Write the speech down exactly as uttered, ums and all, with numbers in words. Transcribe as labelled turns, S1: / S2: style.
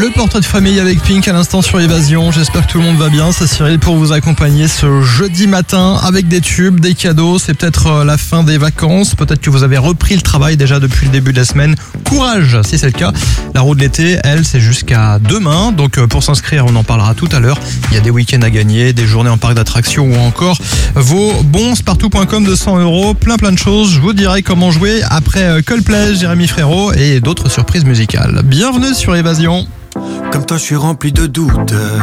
S1: Le portrait de famille avec Pink à l'instant sur Évasion. J'espère que tout le monde va bien. C'est Cyril pour vous accompagner ce jeudi matin avec des tubes, des cadeaux. C'est peut-être la fin des vacances. Peut-être que vous avez repris le travail déjà depuis le début de la semaine. Courage si c'est le cas. La roue de l'été, elle, c'est jusqu'à demain. Donc pour s'inscrire, on en parlera tout à l'heure. Il y a des week-ends à gagner, des journées en parc d'attractions ou encore vos bons spartou point com de cent euros. Plein plein de choses. Je vous dirai comment jouer après Coldplay, Jérémy Frérot et d'autres surprises musicales. Bienvenue sur Évasion.
S2: Comme toi je suis rempli de doutes.